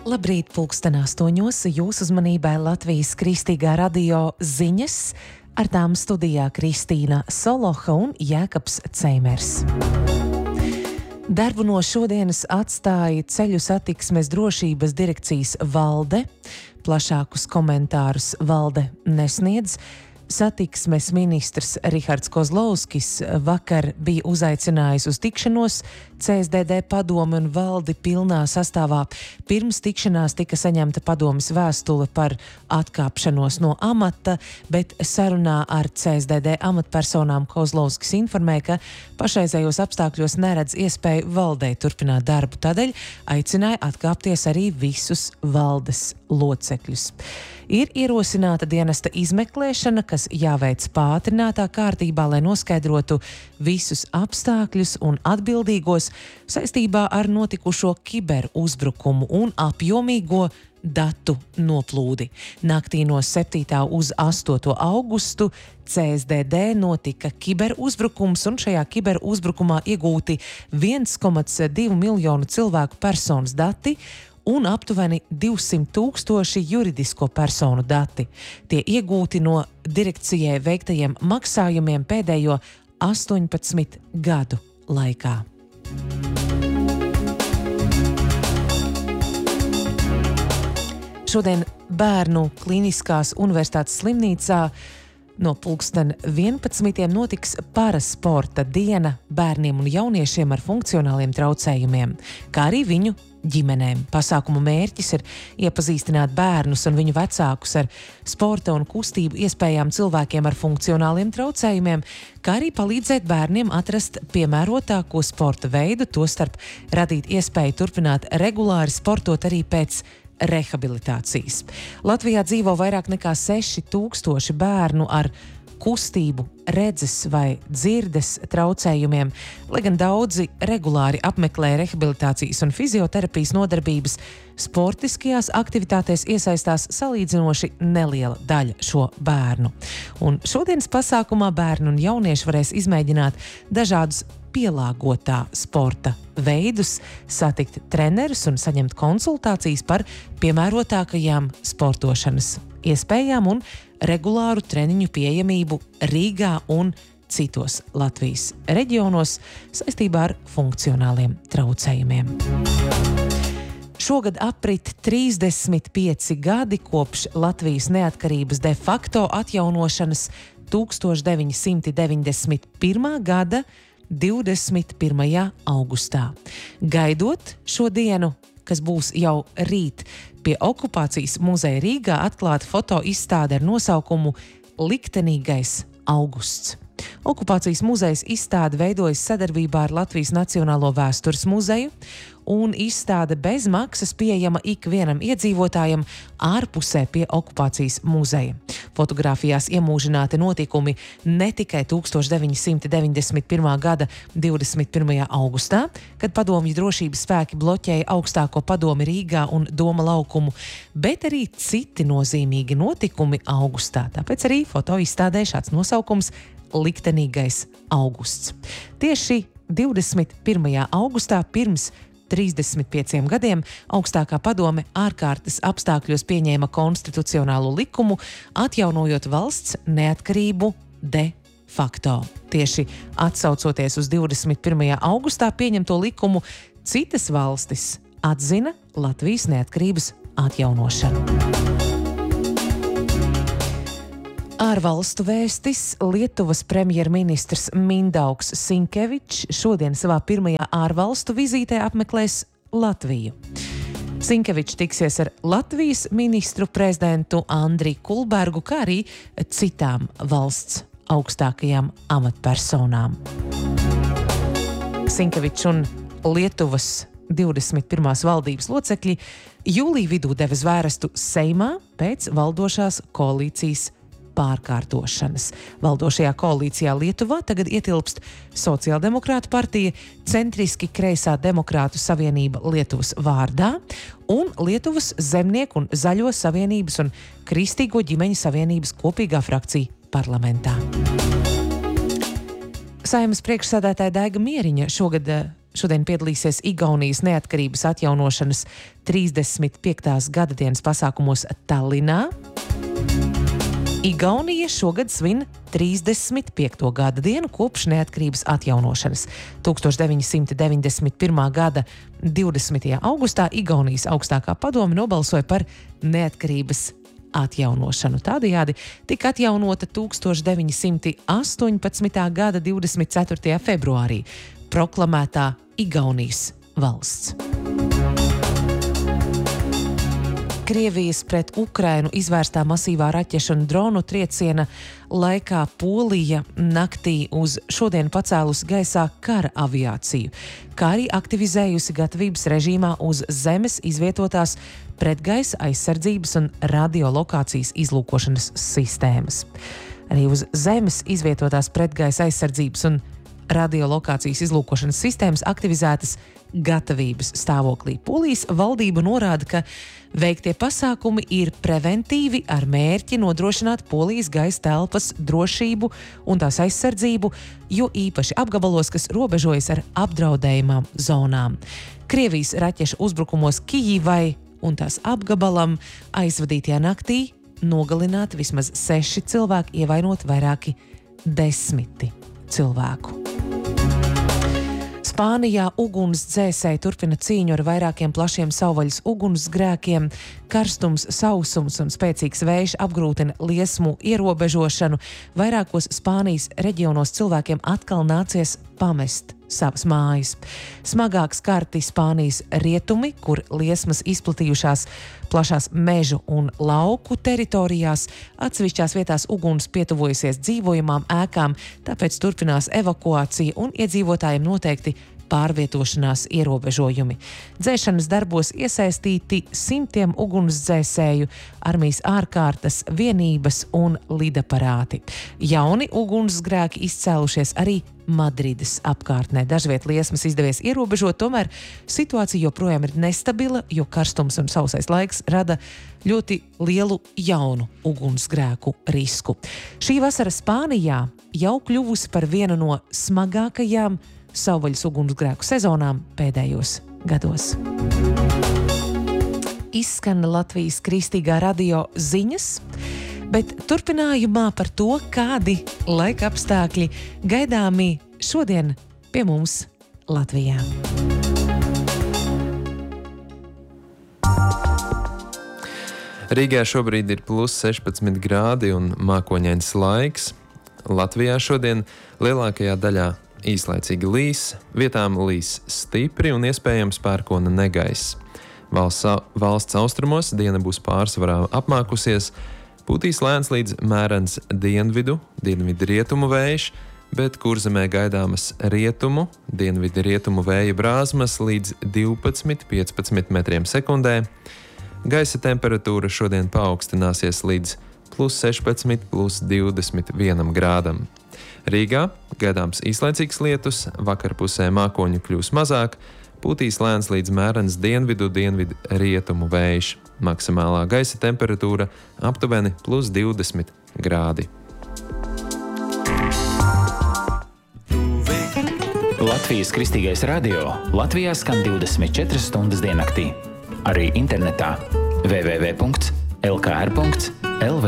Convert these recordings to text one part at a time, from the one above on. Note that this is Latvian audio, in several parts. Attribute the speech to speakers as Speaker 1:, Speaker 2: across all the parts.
Speaker 1: Labrīt, 7:08. Jūsu uzmanībai Latvijas Kristīgā radio ziņas. Ar tām studijā Kristīna Soloha un Jēkabs Ceimers. Darbu no šodienas atstāja Ceļu satiksmes drošības direkcijas valde. Plašākus komentārus valde nesniedz. Satiksmes ministrs Rihards Kozlovskis vakar bija uzaicinājis uz tikšanos CSDD padomi un valdi pilnā sastāvā. Pirms tikšanās tika saņemta padomes vēstule par atkāpšanos no amata, bet sarunā ar CSDD amatpersonām Kozlovskis informēja, ka pašreizējos apstākļos neredz iespēju valdei turpināt darbu. Tādēļ aicināja atkāpties arī visus valdes locekļus. Ir ierosināta dienesta izmeklēšana, kas jāveic pātrinātā kārtībā, lai noskaidrotu visus apstākļus un atbildīgos saistībā ar notikušo kiberuzbrukumu un apjomīgo datu noplūdi. Naktī no 7. uz 8. augustu CSDD notika kiberuzbrukums, un šajā kiberuzbrukumā iegūti 1,2 miljonu cilvēku personas dati un aptuveni 200,000 juridisko personu dati. Tie iegūti no direkcijai veiktajiem maksājumiem pēdējo 18 gadu laikā. Šodien Bērnu Kliniskās universitātes slimnīcā no 11:00 notiks parasporta diena bērniem un jauniešiem ar funkcionāliem traucējumiem, kā arī viņu ģimenēm. Pasākumu mērķis ir iepazīstināt bērnus un viņu vecākus ar sporta un kustību iespējām cilvēkiem ar funkcionāliem traucējumiem, kā arī palīdzēt bērniem atrast piemērotāko sporta veidu, tostarp radīt iespēju turpināt regulāri sportot arī pēc rehabilitācijas. Latvijā dzīvo vairāk nekā 6,000 bērnu ar kustību, redzes vai dzirdes traucējumiem, lai gan daudzi regulāri apmeklē rehabilitācijas un fizioterapijas nodarbības, sportiskajās aktivitātēs iesaistās salīdzinoši neliela daļa šo bērnu. Un šodienas pasākumā bērni un jaunieši varēs izmēģināt dažādus pielāgotā sporta veidus, satikt trenerus un saņemt konsultācijas par piemērotākajām sportošanas iespējām un regulāru treniņu pieejamību Rīgā un citos Latvijas reģionos saistībā ar funkcionāliem traucējumiem. Šogad aprit 35 gadi kopš Latvijas neatkarības de facto atjaunošanas 1991. gada 21. augustā. Gaidot šo dienu, kas būs jau rīt, pie okupācijas muzeja Rīgā atklāta fotoizstāde ar nosaukumu Liktenīgais augusts. Okupācijas muzejas izstāde veidojas sadarbībā ar Latvijas Nacionālo vēstures muzeju, un izstāde bez maksas pieejama ikvienam iedzīvotājam ārpusē pie okupācijas muzeja. Fotogrāfijās iemūžināti notikumi ne tikai 1991. gada 21. augustā, kad padomju drošības spēki bloķēja augstāko padomi Rīgā un Doma laukumu, bet arī citi nozīmīgi notikumi augustā. Tāpēc arī fotoizstādē šāds nosaukums Liktenīgais augusts. Tieši 21. augustā pirms 35 gadiem augstākā padome ārkārtas apstākļos pieņēma konstitucionālo likumu, atjaunojot valsts neatkarību de facto. Tieši atsaucoties uz 21. augustā pieņemto likumu, citas valstis atzina Latvijas neatkarības atjaunošanu. Ārvalstu vēstis. Lietuvas premjerministrs Mindaugs Sinkevičs šodien savā pirmajā ārvalstu vizītē apmeklēs Latviju. Sinkevičs tiksies ar Latvijas ministru prezidentu Andriju Kulbergu, kā arī citām valsts augstākajām amatpersonām. Sinkevičs un Lietuvas 21. valdības locekļi jūlija vidū deva zvērestu Seimā pēc valdošās koalīcijas pārkārtošanas. Valdošajā koalīcijā Lietuvā tagad ietilpst Sociāldemokrātu partija, Centriski kreisā Demokrātu savienība Lietuvas vārdā un Lietuvas Zemnieku un Zaļo savienības un Kristīgo ģimeņu savienības kopīgā frakcija parlamentā. Saeimas priekšsēdētāja Daiga Mieriņa šogad šodien piedalīsies Igaunijas neatkarības atjaunošanas 35. gadadienas pasākumos Tallinā. Igaunija šogad svin 35. gada dienu kopš neatkarības atjaunošanas. 1991. gada 20. augustā Igaunijas augstākā padome nobalsoja par neatkarības atjaunošanu. Tādējādi tika atjaunota 1918. gada 24. februārī proklamētā Igaunijas valsts. Krievijas pret Ukrainu izvērstā masīvā raķešu un dronu trieciena laikā Polija naktī uz šodien pacēlusi gaisā kara aviāciju, kā arī aktivizējusi gatavības režīmā uz zemes izvietotās pretgaisa aizsardzības un radiolokācijas izlūkošanas sistēmas. Arī uz zemes izvietotās pretgaisa aizsardzības un radiolokācijas izlūkošanas sistēmas aktivizētas gatavības stāvoklī. Polijas valdība norāda, ka veiktie pasākumi ir preventīvi ar mērķi nodrošināt Polijas gaisa telpas drošību un tās aizsardzību, jo īpaši apgabalos, kas robežojas ar apdraudējumām zonām. Krievijas raķešu uzbrukumos Kijivai un tās apgabalam aizvadītajā naktī nogalināti vismaz 6 cilvēki, ievainot vairāki 10 cilvēku. Spānijā ugunsdzēsēji turpina cīņu ar vairākiem plašiem savvaļas ugunsgrēkiem. Karstums, sausums un spēcīgs vējš apgrūtina liesmu ierobežošanu. Vairākos Spānijas reģionos cilvēkiem atkal nācies pamest savas mājas. Smagāk skarti Spānijas rietumi, kur liesmas izplatījušās plašās mežu un lauku teritorijās. Atsevišķās vietās uguns pietuvojusies dzīvojamām ēkām, tāpēc turpinās evakuācija un iedzīvotājiem noteikti pārvietošanās ierobežojumi. Dzēšanas darbos iesaistīti simtiem ugunsdzēsēju, armijas ārkārtas vienības un lidaparāti. Jauni ugunsgrēki izcēlušies arī Madrides apkārtnē. Dažviet liesmas izdevies ierobežot, tomēr situācija joprojām ir nestabila, jo karstums un sausais laiks rada ļoti lielu jaunu ugunsgrēku risku. Šī vasara Spānijā jau kļuvusi par vienu no smagākajām savvaļas ugunsgrēku sezonām pēdējos gados. Izskan Latvijas Kristīgā radio ziņas, bet turpinājumā par to, kādi laika apstākļi gaidāmi šodien pie mums Latvijā.
Speaker 2: Rīgā šobrīd ir plus 16 grādi un mākoņains laiks. Latvijā šodien lielākajā daļā īslaicīgi līs, vietām līs stipri un iespējams pērkona negaiss. Valsts austrumos diena būs pārsvarā apmākusies, pūtīs lēns līdz mērens dienvidu rietumu vējš, bet Kurzemē gaidāmas dienvidu rietumu vēja brāzmas līdz 12–15 metriem sekundē. Gaisa temperatūra šodien paaugstināsies līdz plus 16, plus 21 grādam. Rīgā gaidāms īslaicīgs lietus, vakarpusē mākoņu kļūs mazāk, pūtīs lēns līdz mērens dienvidu rietumu vējš. Maksimālā gaisa temperatūra aptuveni plus 20 grādi.
Speaker 3: Latvijas Kristīgais radio Latvijā skan 24 stundas diennaktī. Arī internetā www.lkr.lv.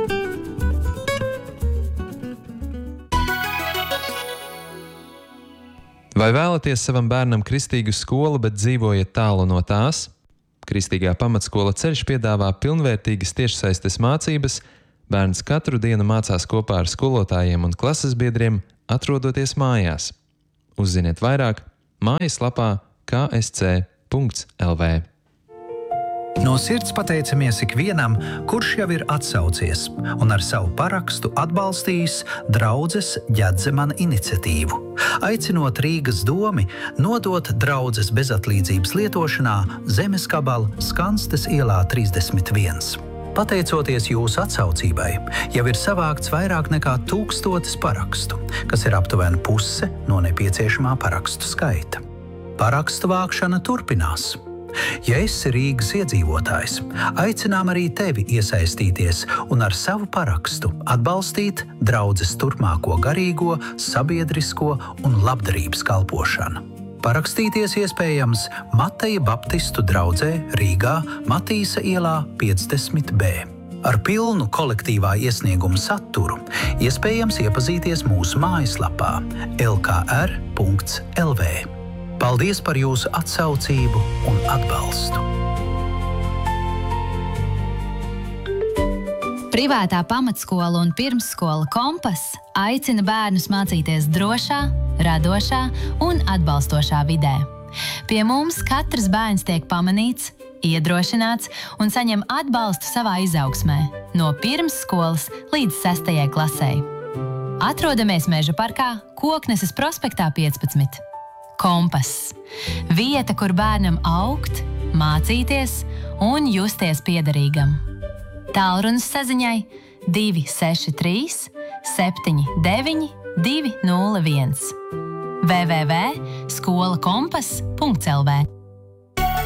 Speaker 2: Vai vēlaties savam bērnam kristīgu skolu, bet dzīvojat tālu no tās? Kristīgā pamatskola Ceļš piedāvā pilnvērtīgas tiešsaistes mācības. Bērns katru dienu mācās kopā ar skolotājiem un klases biedriem, atrodoties mājās. Uzziniet vairāk mājaslapā ksc.lv.
Speaker 4: No sirds pateicamies ikvienam, kurš jau ir atsaucies un ar savu parakstu atbalstījis draudzes Ģedzemana iniciatīvu, aicinot Rīgas domi nodot draudzes bezatlīdzības lietošanā zemes gabalu Skanstes ielā 31. Pateicoties jūsu atsaucībai, jau ir savākts vairāk nekā 1000 parakstu, kas ir aptuveni puse no nepieciešamā parakstu skaita. Parakstu vākšana turpinās. Ja esi Rīgas iedzīvotājs, aicinām arī tevi iesaistīties un ar savu parakstu atbalstīt draudzes turpmāko garīgo, sabiedrisko un labdarības kalpošanu. Parakstīties iespējams Mateja Baptistu draudzē Rīgā Matīsa ielā 50B. Ar pilnu kolektīvā iesnieguma saturu iespējams iepazīties mūsu mājaslapā lkr.lv. Paldies par jūsu atsaucību un atbalstu!
Speaker 5: Privātā pamatskola un pirmsskola Kompass aicina bērnus mācīties drošā, radošā un atbalstošā vidē. Pie mums katrs bērns tiek pamanīts, iedrošināts un saņem atbalstu savā izaugsmē, no pirmsskolas līdz 6. klasei. Atrodamies Meža parkā, Kokneses prospektā 15. Kompass. Vieta, kur bērnam augt, mācīties un justies piederīgam. Tālrunis saziņai 263 79 201 www.skolakompass.lv